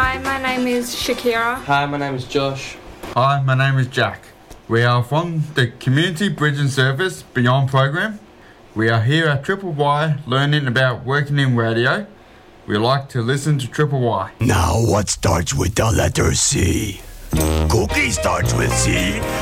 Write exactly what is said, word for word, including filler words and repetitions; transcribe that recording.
Hi, my name is Shakira. Hi, my name is Josh. Hi, my name is Jack. We are from the Community Bridging Service Beyond program. We are here at Triple Y learning about working in radio. We like to listen to Triple Y. Now what starts with the letter C? Cookie starts with C.